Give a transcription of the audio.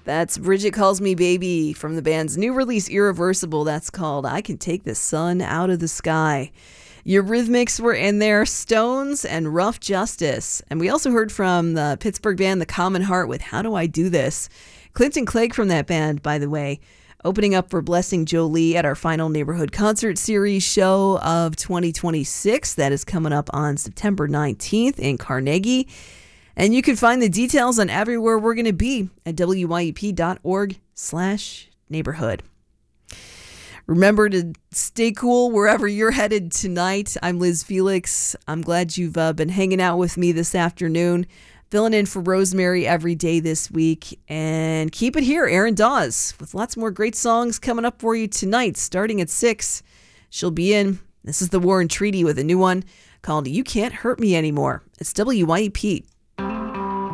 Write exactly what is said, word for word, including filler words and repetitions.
That's Bridget Calls Me Baby from the band's new release, Irreversible. That's called I Can Take the Sun Out of the Sky. Eurythmics were in there, Stones and Rough Justice. And we also heard from the Pittsburgh band The Common Heart with How Do I Do This? Clinton Clegg from that band, by the way, opening up for Blessing Jolie at our final Neighborhood Concert Series show of twenty twenty-six. That is coming up on September nineteenth in Carnegie. And you can find the details on everywhere we're going to be at W Y E P dot org slash neighborhood. Remember to stay cool wherever you're headed tonight. I'm Liz Felix. I'm glad you've uh, been hanging out with me this afternoon, filling in for Rosemary every day this week. And keep it here, Erin Dawes, with lots more great songs coming up for you tonight, starting at six. She'll be in. This is the War and Treaty with a new one called You Can't Hurt Me Anymore. It's W Y E P.